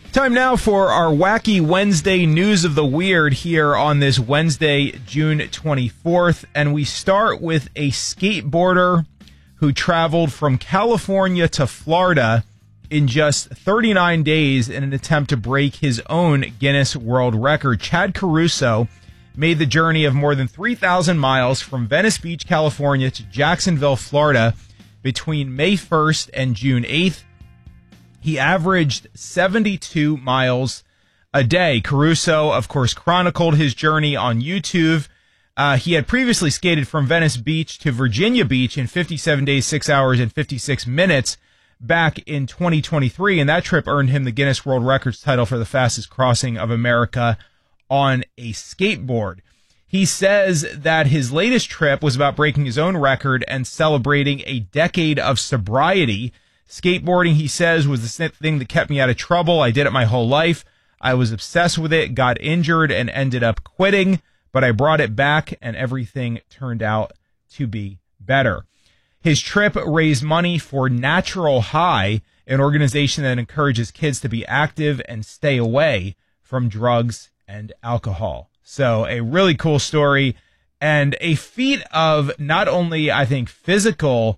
Time now for our Wacky Wednesday News of the Weird here on this Wednesday, June 24th. And we start with a skateboarder who traveled from California to Florida in just 39 days in an attempt to break his own Guinness World Record. Chad Caruso made the journey of more than 3,000 miles from Venice Beach, California to Jacksonville, Florida between May 1st and June 8th. He averaged 72 miles a day. Caruso, of course, chronicled his journey on YouTube. He had previously skated from Venice Beach to Virginia Beach in 57 days, 6 hours, and 56 minutes back in 2023, and that trip earned him the Guinness World Records title for the fastest crossing of America on a skateboard. He says that his latest trip was about breaking his own record and celebrating a decade of sobriety. Skateboarding, he says, was the thing that kept me out of trouble. I did it my whole life. I was obsessed with it, got injured, and ended up quitting. But I brought it back, and everything turned out to be better. His trip raised money for Natural High, an organization that encourages kids to be active and stay away from drugs and alcohol. So a really cool story and a feat of not only, I think, physical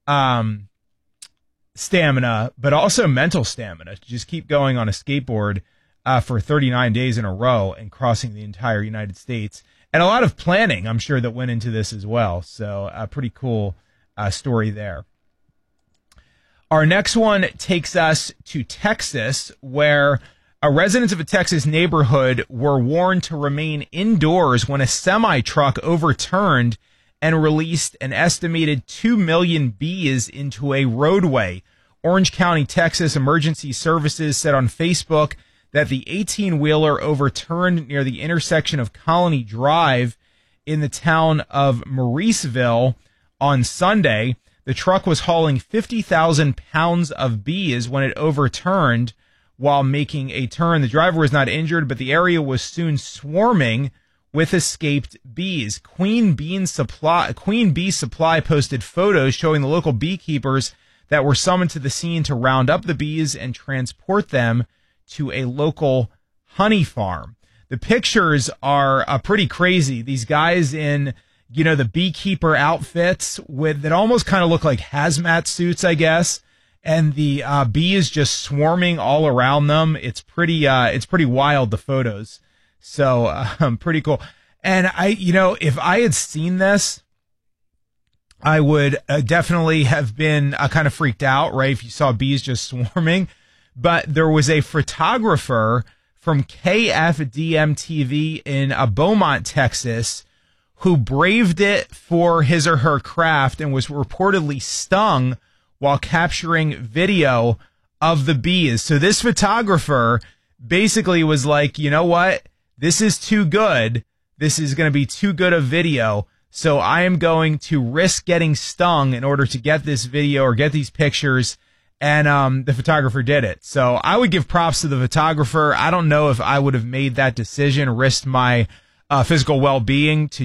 stamina, but also mental stamina to just keep going on a skateboard for 39 days in a row and crossing the entire United States. And a lot of planning, I'm sure, that went into this as well. So a pretty cool story there. Our next one takes us to Texas, where residents of a Texas neighborhood were warned to remain indoors when a semi-truck overturned and released an estimated 2 million bees into a roadway. Orange County, Texas Emergency Services said on Facebook that the 18-wheeler overturned near the intersection of Colony Drive in the town of Mauriceville on Sunday. The truck was hauling 50,000 pounds of bees when it overturned while making a turn. The driver was not injured, but the area was soon swarming with escaped bees. Queen Bee Supply posted photos showing the local beekeepers that were summoned to the scene to round up the bees and transport them to a local honey farm. The pictures are pretty crazy. These guys in, the beekeeper outfits that almost kind of look like hazmat suits, I guess. And the bees just swarming all around them. It's pretty wild, the photos. So, pretty cool. And if I had seen this, I would definitely have been kind of freaked out, right? If you saw bees just swarming. But there was a photographer from KFDM TV in Beaumont, Texas, who braved it for his or her craft and was reportedly stung while capturing video of the bees. So this photographer basically was like, you know what? This is too good. This is going to be too good a video. So I am going to risk getting stung in order to get this video or get these pictures. And the photographer did it. So I would give props to the photographer. I don't know if I would have made that decision, risked my physical well-being to